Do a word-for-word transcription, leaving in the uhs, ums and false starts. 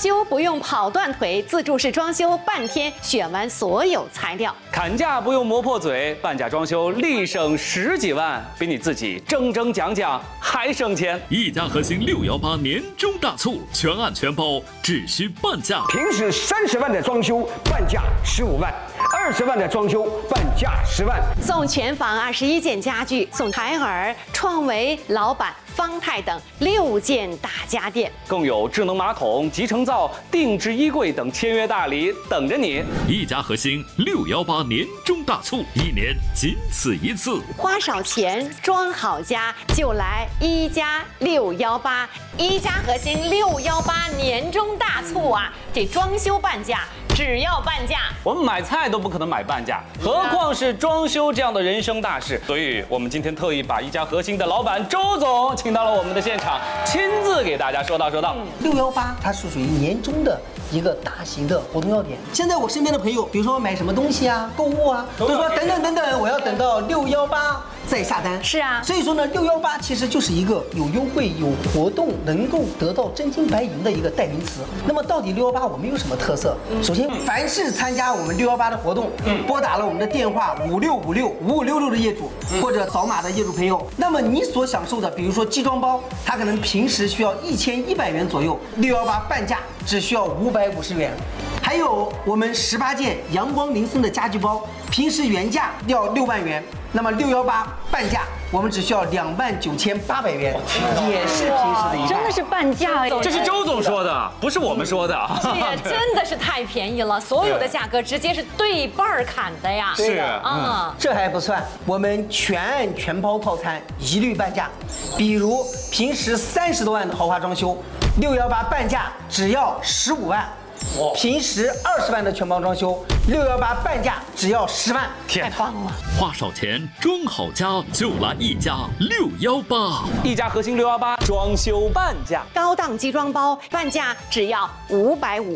修不用跑断腿，自助式装修半天选完所有材料。 砍价不用磨破嘴，半价装修立省十几万，比你自己铮铮讲讲还省钱。 一家核心六幺八年终大促，全案全包，只需半价。 平时三十万的装修，半价十五万；二十万的装修，半价十万。 送全房二十一件家具，送海尔、创维、老板、方太等六件大家电， 更有智能马桶、集成灶、定制衣柜等签约大礼等着你。 一家核心六幺八年终大促，一年仅此一次。 花少钱装好家，就来一加六幺八。一加核心六幺八年终大促啊！这装修半价，只要半价。 我们买菜都不可能买半价，何况是装修这样的人生大事。所以我们今天特意把一家核心的老板周总请到了我们的现场，亲自给大家说道说道。 六幺八它是属于年终的一个大型的活动要点。现在我身边的朋友，比如说买什么东西啊、购物啊，都说等等等等，我要等到六幺八再下单。 是啊， 所以说呢，六幺八其实就是一个有优惠、有活动，能够得到真金白银的一个代名词。那么到底六幺八我们有什么特色？首先，凡是参加我们六幺八的活动，拨打了我们的电话五六五六五五六六的业主或者扫码的业主朋友，那么你所享受的，比如说集装包，它可能平时需要一千一百元左右，六幺八半价只需要五百五十元。还有我们十八件阳光林森的家具包，平时原价要六万元，那么六幺八半价，我们只需要两万九千八百元，也是平时的一半。 真的是半价哎！ 这是周总说的，不是我们说的。 这也真的是太便宜了，所有的价格直接是对半儿砍的呀。 是啊， 这还不算，我们全案全包套餐一律半价。比如平时三十多万的豪华装修，六幺八半价只要十五万。平时二十万的全包装修，六幺八半价只要十万， 太棒了！ 花少钱装好家，就来一家六幺八。 一家核心六幺八装修半价， 高档集装包半价只要五百五。